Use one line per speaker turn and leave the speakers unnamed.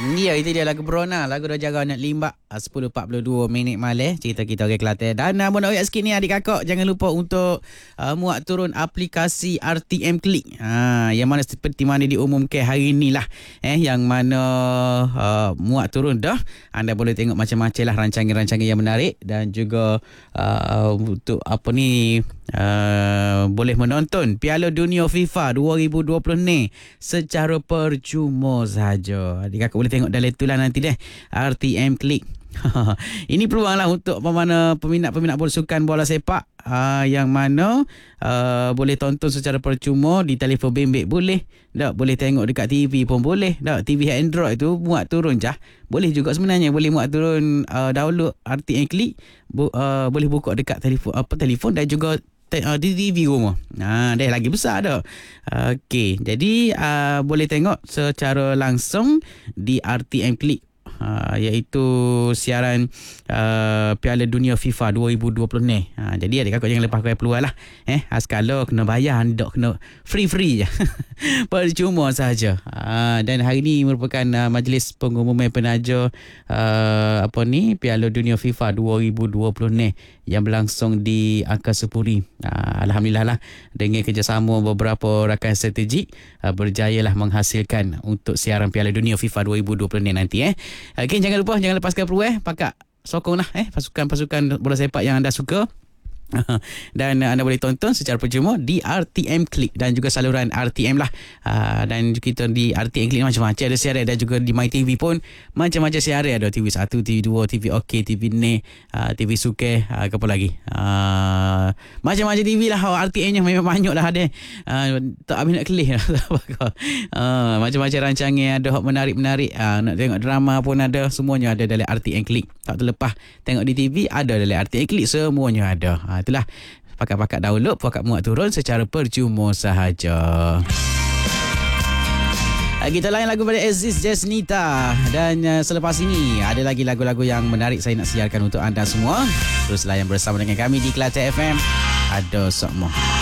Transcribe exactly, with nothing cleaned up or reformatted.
Ya, itu dia lagu Berona. Lagu dah jaga nak limbak sepuluh empat puluh dua minit malam. Cerita kita orang Kelantan. Dan uh, nak sikit ni adik kakak, jangan lupa untuk uh, muat turun aplikasi R T M Click. Ha, yang mana seperti mana diumumkan hari ni lah. Eh, yang mana uh, muat turun dah. Anda boleh tengok macam-macam lah rancangan-rancangan yang menarik. Dan juga uh, untuk apa ni, uh, boleh menonton Piala Dunia FIFA dua ribu dua puluh ni secara percuma sahaja. Adik kakak boleh tengok dalam itulah nanti deh, R T M Click. Ini peluang lah untuk mana peminat-peminat bola sukan bola sepak uh, yang mana uh, boleh tonton secara percuma di telefon bimbit boleh, tak boleh tengok dekat T V pun boleh, tak T V Android tu muat turun jah. Boleh juga sebenarnya, boleh muat turun, uh, download R T M Click, bu, uh, boleh buka dekat telefon apa telefon dan juga Uh, di T V rumah. Ha, dah lagi besar dah. Okey, jadi uh, boleh tengok secara langsung di R T M Click. Uh, iaitu siaran uh, Piala Dunia FIFA dua ribu dua puluh ni. Uh, jadi adik kakak jangan lepas kau peluang lah. Eh, askala kena bayar, tidak kena free-free je. Percuma sahaja. Uh, dan hari ni merupakan uh, majlis pengumuman penaja uh, apa ni Piala Dunia FIFA dua ribu dua puluh ni yang berlangsung di Angkasa Puri. Uh, Alhamdulillah lah, dengan kerjasama beberapa rakan strategik uh, berjayalah menghasilkan untuk siaran Piala Dunia FIFA dua ribu dua puluh ni nanti eh. Okey, jangan lupa, jangan lepaskan peluang, pakak sokonglah eh pasukan-pasukan bola sepak yang anda suka. Dan anda boleh tonton secara percuma di R T M Click dan juga saluran R T M lah. Uh, dan kita di R T M Click macam-macam ada siaran, dan juga di MyTV pun macam-macam siaran, ada T V satu, T V dua, T V OK, T V ni, uh, T V Suke, uh, apa lagi, uh, macam-macam T V lah. R T M nya memang banyak lah ada. Uh, tak habis nak kelih lah. uh, macam-macam rancangan ada, menarik-menarik, uh, nak tengok drama pun ada, semuanya ada dalam R T M Click. Tak terlepas tengok di T V, ada dalam R T M Click, semuanya ada. Uh, itulah, pakat-pakat download, pakat muat turun secara percuma sahaja. Kita layan lagu pada Aziz Jasnita. Dan uh, selepas ini ada lagi lagu-lagu yang menarik saya nak siarkan untuk anda semua. Terus layan bersama dengan kami di Kelantan F M. Ada Sokmo.